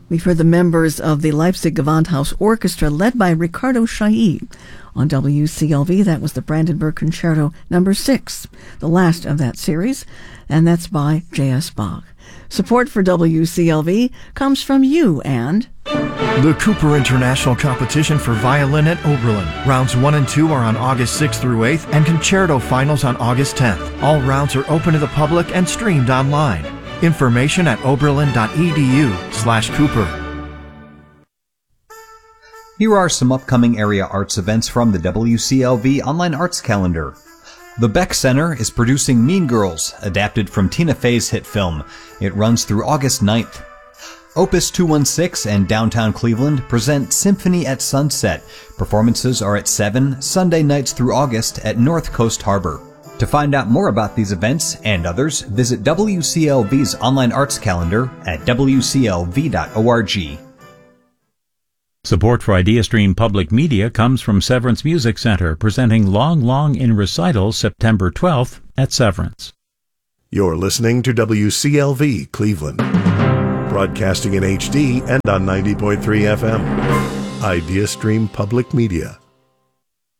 We've heard the members of the Leipzig Gewandhaus Orchestra led by Ricardo Chailly. On WCLV, that was the Brandenburg Concerto No. 6, the last of that series, and that's by J.S. Bach. Support for WCLV comes from you and the Cooper International Competition for Violin at Oberlin. Rounds 1 and 2 are on August 6th through 8th, and concerto finals on August 10th. All rounds are open to the public and streamed online. Information at oberlin.edu/Cooper. Here are some upcoming area arts events from the WCLV Online Arts Calendar. The Beck Center is producing Mean Girls, adapted from Tina Fey's hit film. It runs through August 9th. Opus 216 and Downtown Cleveland present Symphony at Sunset. Performances are at 7 Sunday nights through August at North Coast Harbor. To find out more about these events and others, visit WCLV's Online Arts Calendar at wclv.org. Support for IdeaStream Public Media comes from Severance Music Center, presenting Long Long in Recital September 12th at Severance. You're listening to WCLV Cleveland, broadcasting in HD and on 90.3 FM. IdeaStream Public Media.